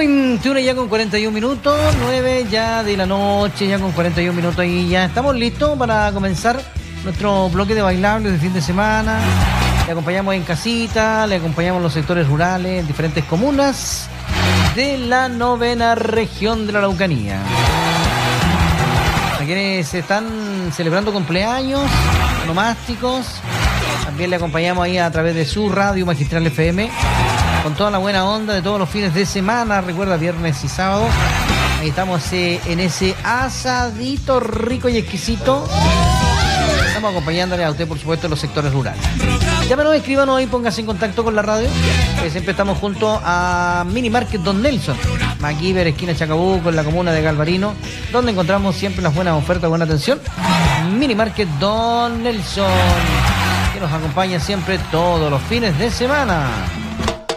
21 ya con 41 minutos, 9 ya de la noche, ya con 41 minutos y ya estamos listos para comenzar nuestro bloque de bailables de fin de semana. Le acompañamos en casita, le acompañamos en los sectores rurales, en diferentes comunas de la 9ª región de la Araucanía. A quienes están celebrando cumpleaños, onomásticos, también le acompañamos ahí a través de su radio Magistral FM, con toda la buena onda de todos los fines de semana. Recuerda, viernes y sábado, ahí estamos en ese asadito rico y exquisito. Estamos acompañándole a usted, por supuesto, en los sectores rurales. Llámenos, escríbanos y póngase en contacto con la radio. Siempre estamos junto a Mini Market Don Nelson, Maquiver, esquina Chacabuco, en la comuna de Galvarino, donde encontramos siempre las buenas ofertas, buena atención. Mini Market Don Nelson, que nos acompaña siempre todos los fines de semana.